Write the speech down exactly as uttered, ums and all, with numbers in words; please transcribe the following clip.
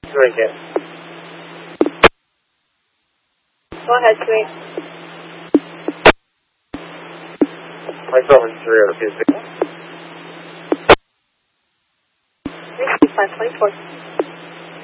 Drink it. Go ahead, sweet. Myself and three other people. three six five twenty-four.